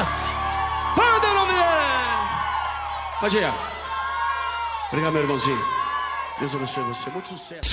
Panda é o nome dele. Pode ir. Obrigado, meu irmãozinho. Deus abençoe você. Muito sucesso.